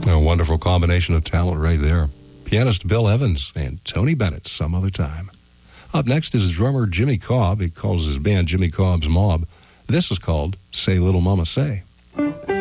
A wonderful combination of talent right there. Pianist Bill Evans and Tony Bennett, Some Other Time. Up next is drummer Jimmy Cobb. He calls his band Jimmy Cobb's Mob. This is called Say Little Mama Say.